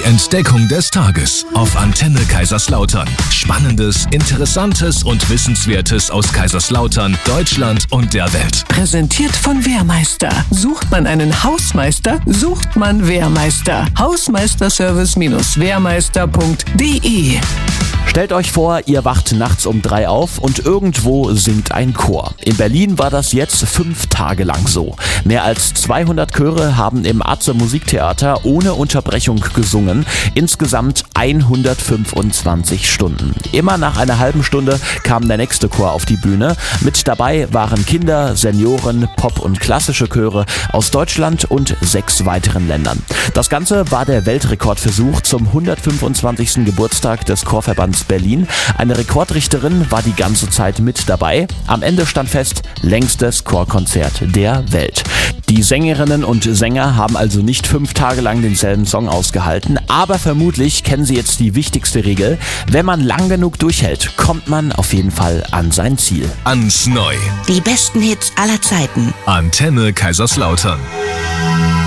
Entdeckung des Tages auf Antenne Kaiserslautern. Spannendes, Interessantes und Wissenswertes aus Kaiserslautern, Deutschland und der Welt. Präsentiert von Wehrmeister. Sucht man einen Hausmeister, sucht man Wehrmeister. Hausmeisterservice-wehrmeister.de. Stellt euch vor, ihr wacht nachts um 3 auf und irgendwo singt ein Chor. In Berlin war das jetzt 5 Tage lang so. Mehr als 200 Chöre haben im Atze Musiktheater ohne Unterbrechung gesungen. Insgesamt 125 Stunden. Immer nach einer halben Stunde kam der nächste Chor auf die Bühne. Mit dabei waren Kinder, Senioren, Pop- und klassische Chöre aus Deutschland und 6 weiteren Ländern. Das Ganze war der Weltrekordversuch zum 125. Geburtstag des Chorverbands Berlin. Eine Rekordrichterin war die ganze Zeit mit dabei. Am Ende stand fest, längstes Chorkonzert der Welt. Die Sängerinnen und Sänger haben also nicht 5 Tage lang denselben Song ausgehalten, aber vermutlich kennen sie jetzt die wichtigste Regel. Wenn man lang genug durchhält, kommt man auf jeden Fall an sein Ziel. Ans Neu. Die besten Hits aller Zeiten. Antenne Kaiserslautern.